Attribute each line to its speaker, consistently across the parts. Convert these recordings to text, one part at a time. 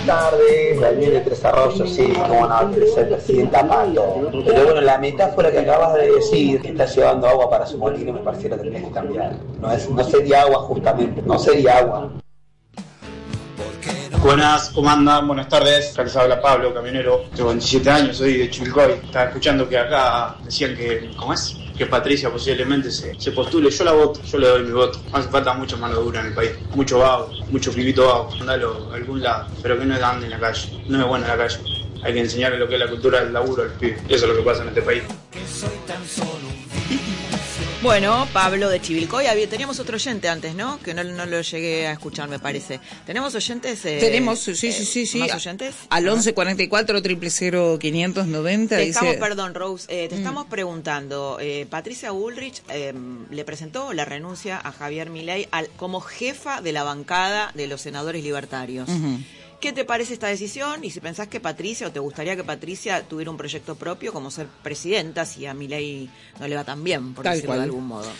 Speaker 1: buenas tardes, Daniel de Tres Arroyos, sí, como no, ser presidenta Pato. Pero bueno, la metáfora que acabas de decir, que está llevando agua para su molino, me pareciera que tenés que cambiar. No sería agua justamente, no sería agua.
Speaker 2: Buenas, ¿cómo andan? Buenas tardes. Acá les habla Pablo, camionero. Tengo 27 años, soy de Chivilcoy. Estaba escuchando que acá decían que, ¿cómo es? Que Patricia posiblemente se postule. Yo la voto, yo le doy mi voto. Hace falta mucha mano dura en el país. Mucho vago, mucho pibito vago. Andalo a algún lado, pero que no ande en la calle. No es bueno en la calle. Hay que enseñarle lo que es la cultura del laburo al pibe. Eso es lo que pasa en este país.
Speaker 3: Bueno, Pablo de Chivilcoy, teníamos otro oyente antes, ¿no? Que no lo llegué a escuchar, me parece. ¿Tenemos oyentes?
Speaker 4: Tenemos, sí.
Speaker 3: ¿Más oyentes?
Speaker 4: Al 1144-000-590.
Speaker 3: Dice... Perdón, Rose, te estamos preguntando, Patricia Bullrich le presentó la renuncia a Javier Milei como jefa de la bancada de los senadores libertarios. Uh-huh. ¿Qué te parece esta decisión? Y si pensás que Patricia, o te gustaría que Patricia tuviera un proyecto propio como ser presidenta, si a Milei no le va tan bien, por decirlo de algún modo.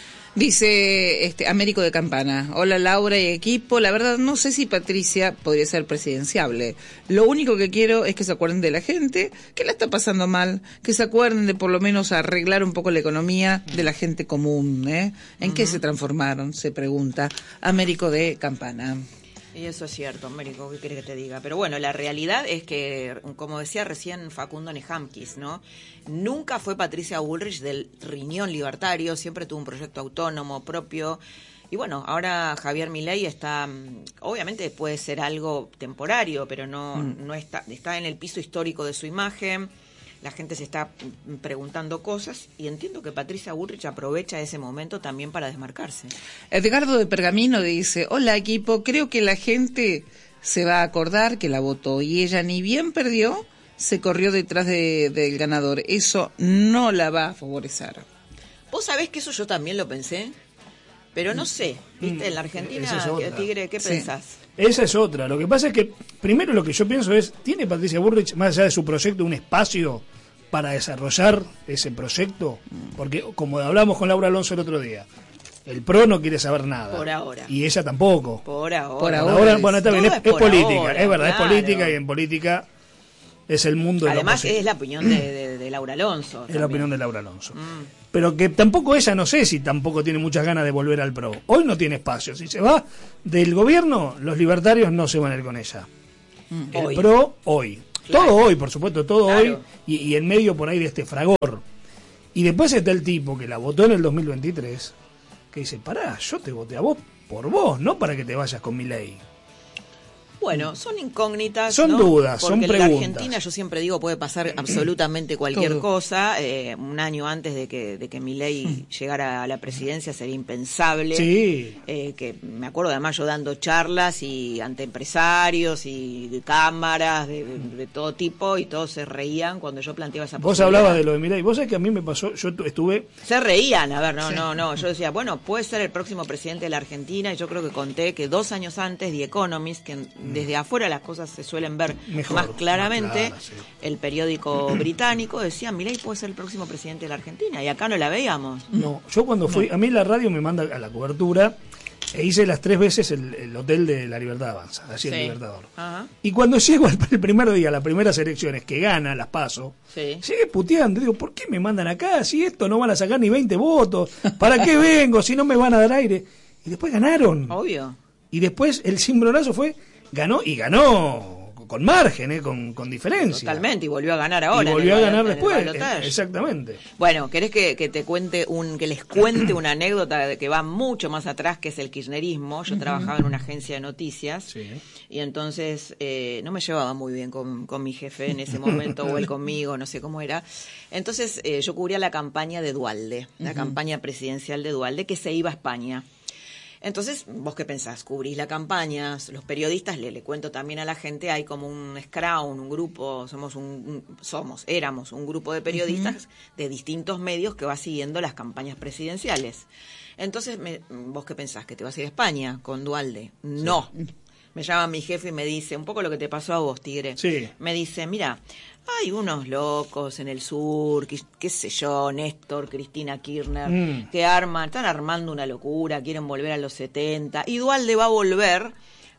Speaker 4: Dice Américo de Campana: hola Laura y equipo, la verdad no sé si Patricia podría ser presidenciable. Lo único que quiero es que se acuerden de la gente que la está pasando mal, que se acuerden de por lo menos arreglar un poco la economía de la gente común, ¿eh? ¿En qué se transformaron? Se pregunta Américo de Campana.
Speaker 3: Y eso es cierto, Américo, ¿qué querés que te diga? Pero bueno, la realidad es que, como decía recién Facundo Nejamkis, ¿no? Nunca fue Patricia Bullrich del riñón libertario, siempre tuvo un proyecto autónomo propio. Y bueno, ahora Javier Milei está, obviamente puede ser algo temporario, pero no está en el piso histórico de su imagen. La gente se está preguntando cosas y entiendo que Patricia Bullrich aprovecha ese momento también para desmarcarse.
Speaker 4: Edgardo de Pergamino dice: hola equipo, creo que la gente se va a acordar que la votó y ella ni bien perdió, se corrió detrás del ganador. Eso no la va a favorecer.
Speaker 3: Vos sabés que eso yo también lo pensé, pero no sé, ¿viste? En la Argentina, Tigre, ¿qué pensás?
Speaker 5: Esa es otra. Lo que pasa es que, primero lo que yo pienso es, ¿tiene Patricia Bullrich, más allá de su proyecto, un espacio para desarrollar ese proyecto? Porque, como hablamos con Laura Alonso el otro día, el PRO no quiere saber nada.
Speaker 3: Por ahora.
Speaker 5: Y ella tampoco.
Speaker 3: Por ahora.
Speaker 5: Por ahora, bueno, está bien, es política,
Speaker 3: ahora,
Speaker 5: es verdad,
Speaker 3: claro.
Speaker 5: Es política, y en política es el mundo de
Speaker 3: Además, es la opinión de Laura Alonso.
Speaker 5: Es
Speaker 3: también.
Speaker 5: la opinión de Laura Alonso. Pero que tampoco ella, no sé si tampoco tiene muchas ganas de volver al PRO. Hoy no tiene espacio. Si se va del gobierno, los libertarios no se van a ir con ella. El
Speaker 3: Hoy.
Speaker 5: PRO, hoy.
Speaker 3: Claro.
Speaker 5: Todo hoy, por supuesto, todo
Speaker 3: Claro.
Speaker 5: hoy. Y en medio por ahí de este fragor. Y después está el tipo que la votó en el 2023, que dice: pará, yo te voté a vos por vos, no para que te vayas con Milei.
Speaker 3: Bueno, son incógnitas,
Speaker 5: Son
Speaker 3: ¿no?
Speaker 5: dudas,
Speaker 3: porque
Speaker 5: son preguntas.
Speaker 3: en la Argentina, yo siempre digo, puede pasar absolutamente cualquier cosa. Un año antes de que Milei llegara a la presidencia sería impensable.
Speaker 5: Sí.
Speaker 3: Que me acuerdo además yo dando charlas y ante empresarios y de cámaras de todo tipo, y todos se reían cuando yo planteaba esa
Speaker 5: Vos
Speaker 3: posibilidad.
Speaker 5: hablabas de lo de Milei. Vos sabés que a mí me pasó, yo estuve...
Speaker 3: Se reían, a ver, no. Yo decía, bueno, puede ser el próximo presidente de la Argentina, y yo creo que conté que 2 años antes, The Economist, que desde afuera las cosas se suelen ver
Speaker 5: Mejor,
Speaker 3: más claramente,
Speaker 5: más clara, sí.
Speaker 3: El periódico británico decía, Milei puede ser el próximo presidente de la Argentina, y acá no la veíamos.
Speaker 5: No, yo cuando fui, a mí la radio me manda a la cobertura, e hice las 3 veces el hotel de La Libertad Avanza, así el Libertador.
Speaker 3: Ajá.
Speaker 5: Y cuando llego el primer día, las primeras elecciones, que gana, las paso, llegué puteando, digo, ¿por qué me mandan acá? Si esto no van a sacar ni 20 votos, ¿para qué vengo? Si no me van a dar aire. Y después ganaron.
Speaker 3: Obvio.
Speaker 5: Y después el cimbronazo fue, ganó con margen, con diferencia.
Speaker 3: Totalmente, y volvió a ganar ahora.
Speaker 5: Y volvió a ganar después,
Speaker 3: balotaje.
Speaker 5: exactamente.
Speaker 3: Bueno, ¿querés que te cuente que les cuente una anécdota que va mucho más atrás, que es el kirchnerismo? Yo trabajaba en una agencia de noticias, y entonces no me llevaba muy bien con mi jefe en ese momento, o él conmigo, no sé cómo era. Entonces yo cubría la campaña de Duhalde, la campaña presidencial de Duhalde, que se iba a España. Entonces, ¿vos qué pensás? Cubrís la campaña, los periodistas, le cuento también a la gente, hay como un scrum, un grupo, éramos un grupo de periodistas de distintos medios que va siguiendo las campañas presidenciales. Entonces, ¿vos qué pensás? ¿Que te vas a ir a España con Duhalde? No. Me llama mi jefe y me dice, un poco lo que te pasó a vos, Tigre.
Speaker 5: Sí.
Speaker 3: Me dice, mira, hay unos locos en el sur, qué sé yo, Néstor, Cristina Kirchner, que están armando una locura, quieren volver a los 70, y Duhalde va a volver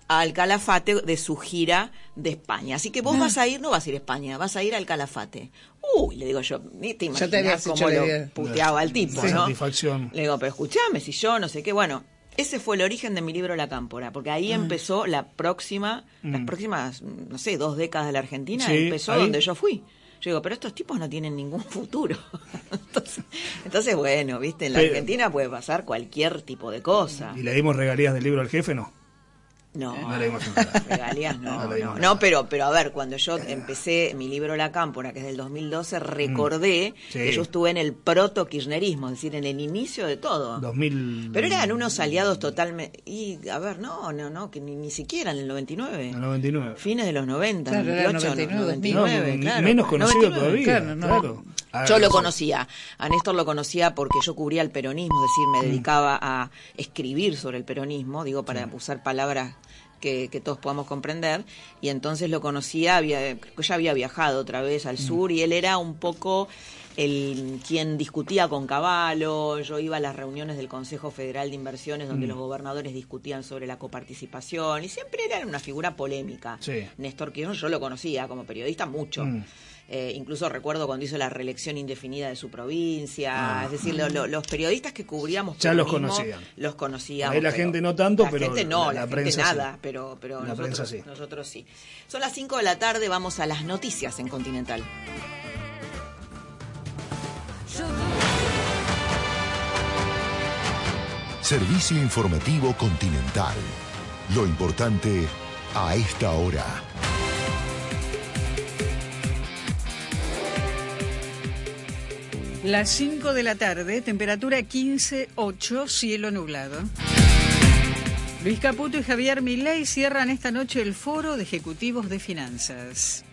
Speaker 3: al Calafate de su gira de España. Así que vos vas a ir, no vas a ir a España, vas a ir al Calafate. Uy, le digo yo, ni te imaginas cómo lo puteaba al tipo, ¿no?
Speaker 5: Satisfacción.
Speaker 3: Le digo, pero escuchame, si yo no sé qué, bueno, ese fue el origen de mi libro La Cámpora, porque ahí empezó las próximas, no sé, 2 décadas de la Argentina, empezó ahí donde yo fui. Yo digo, pero estos tipos no tienen ningún futuro. Entonces, bueno, viste, en la Argentina puede pasar cualquier tipo de cosa.
Speaker 5: ¿Y le dimos regalías del libro al jefe? No.
Speaker 3: No,
Speaker 5: le dimos nada.
Speaker 3: Regalías no, pero a ver, cuando yo empecé mi libro La Cámpora, que es del 2012, recordé que yo estuve en el proto-kirchnerismo, es decir, en el inicio de todo.
Speaker 5: 2000...
Speaker 3: Pero eran unos aliados totalmente... Y, a ver, no, que ni siquiera en el 99.
Speaker 5: El 99.
Speaker 3: Fines de los 90,
Speaker 4: claro,
Speaker 3: 98, 99, claro.
Speaker 5: Menos conocido
Speaker 3: 99,
Speaker 5: todavía, claro.
Speaker 3: Yo lo conocía, a Néstor lo conocía porque yo cubría el peronismo, es decir, me dedicaba a escribir sobre el peronismo, digo, para usar palabras que todos podamos comprender, y entonces lo conocía, ya había viajado otra vez al sur, y él era un poco quien discutía con Cavallo. Yo iba a las reuniones del Consejo Federal de Inversiones donde los gobernadores discutían sobre la coparticipación, y siempre era una figura polémica. Néstor Kirchner, yo lo conocía como periodista mucho. Incluso recuerdo cuando hizo la reelección indefinida de su provincia, es decir, los periodistas que cubríamos
Speaker 5: ya los conocían.
Speaker 3: Los conocíamos.
Speaker 5: Ahí la gente no tanto, pero
Speaker 3: gente no,
Speaker 5: la
Speaker 3: gente
Speaker 5: prensa
Speaker 3: nada,
Speaker 5: sí.
Speaker 3: pero
Speaker 5: la prensa sí.
Speaker 3: Nosotros sí. Son las 5 de la tarde, vamos a las noticias en Continental.
Speaker 6: Servicio informativo Continental. Lo importante a esta hora.
Speaker 7: Las 5 de la tarde, temperatura 15,8, cielo nublado. Luis Caputo y Javier Milei cierran esta noche el Foro de Ejecutivos de Finanzas.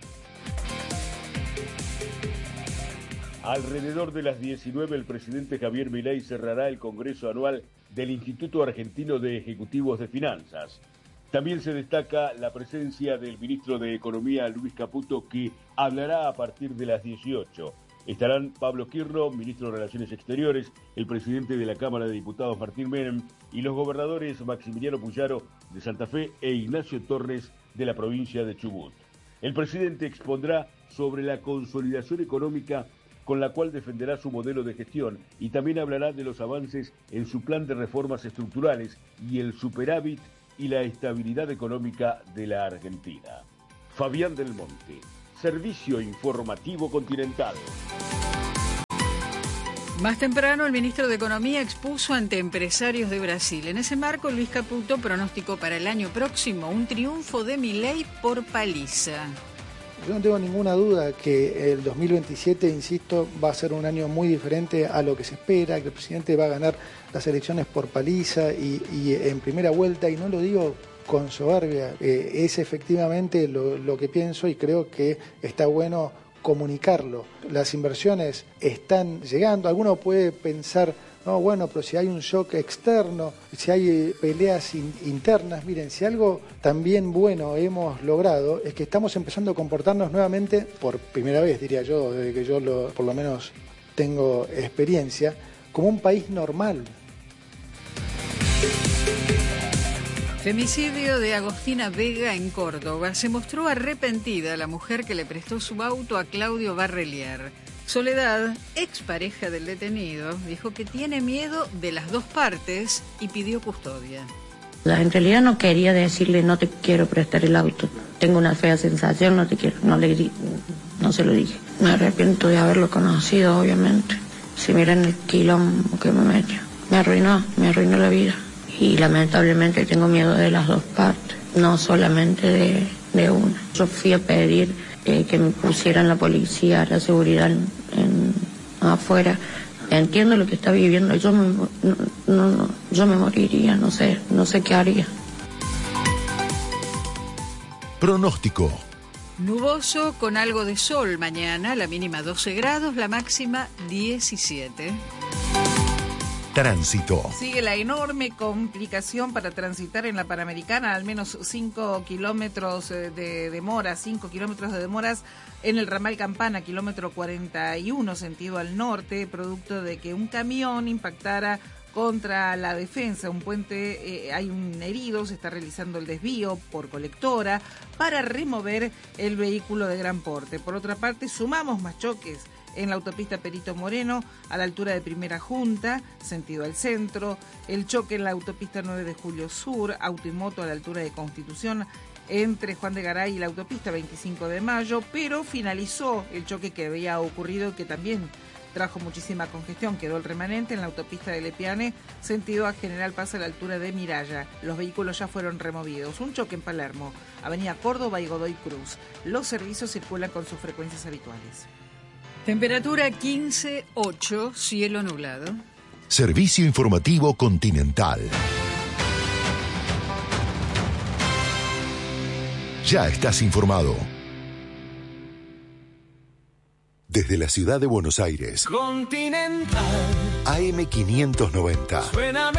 Speaker 8: Alrededor de las 19, el presidente Javier Milei cerrará el Congreso Anual del Instituto Argentino de Ejecutivos de Finanzas. También se destaca la presencia del ministro de Economía, Luis Caputo, que hablará a partir de las 18. Estarán Pablo Quirno, ministro de Relaciones Exteriores, el presidente de la Cámara de Diputados, Martín Menem, y los gobernadores Maximiliano Puyaro, de Santa Fe, e Ignacio Torres, de la provincia de Chubut. El presidente expondrá sobre la consolidación económica con la cual defenderá su modelo de gestión, y también hablará de los avances en su plan de reformas estructurales y el superávit y la estabilidad económica de la Argentina. Fabián del Monte, Servicio Informativo Continental.
Speaker 7: Más temprano, el ministro de Economía expuso ante empresarios de Brasil. En ese marco, Luis Caputo pronosticó para el año próximo un triunfo de Milei por paliza.
Speaker 9: Yo no tengo ninguna duda que el 2027, insisto, va a ser un año muy diferente a lo que se espera, que el presidente va a ganar las elecciones por paliza y en primera vuelta, y no lo digo con soberbia, es efectivamente lo que pienso, y creo que está bueno comunicarlo. Las inversiones están llegando, alguno puede pensar, no, bueno, pero si hay un shock externo, si hay peleas internas, miren, si algo también bueno hemos logrado es que estamos empezando a comportarnos nuevamente, por primera vez diría yo, desde que yo por lo menos tengo experiencia, como un país normal.
Speaker 7: Femicidio de Agostina Vega en Córdoba. Se mostró arrepentida la mujer que le prestó su auto a Claudio Barrelier. Soledad, expareja del detenido, dijo que tiene miedo de las dos partes y pidió custodia.
Speaker 10: En realidad no quería decirle no te quiero prestar el auto. Tengo una fea sensación, no te quiero. No se lo dije. Me arrepiento de haberlo conocido, obviamente. Si miran el quilombo que me metió. Me arruinó la vida. Y lamentablemente tengo miedo de las dos partes, no solamente de una. Yo fui a pedir que me pusieran la policía, la seguridad afuera. Entiendo lo que está viviendo, yo me moriría, no sé qué haría.
Speaker 6: Pronóstico.
Speaker 7: Nuboso con algo de sol mañana, la mínima 12 grados, la máxima 17.
Speaker 6: Tránsito.
Speaker 4: Sigue la enorme complicación para transitar en la Panamericana, al menos 5 kilómetros de demora, 5 kilómetros de demoras en el ramal Campana, kilómetro 41, sentido al norte, producto de que un camión impactara contra la defensa. Un puente, hay un herido, se está realizando el desvío por colectora para remover el vehículo de gran porte. Por otra parte, sumamos más choques en la autopista Perito Moreno, a la altura de Primera Junta, sentido al centro, el choque en la autopista 9 de Julio Sur, auto y moto a la altura de Constitución, entre Juan de Garay y la autopista 25 de Mayo, pero finalizó el choque que había ocurrido y que también trajo muchísima congestión. Quedó el remanente en la autopista de Lepiane, sentido a General Paz a la altura de Miraya. Los vehículos ya fueron removidos. Un choque en Palermo, Avenida Córdoba y Godoy Cruz. Los servicios circulan con sus frecuencias habituales.
Speaker 7: Temperatura 15,8, cielo nublado.
Speaker 6: Servicio informativo Continental. Ya estás informado. Desde la ciudad de Buenos Aires,
Speaker 11: Continental.
Speaker 6: AM590.
Speaker 11: Suena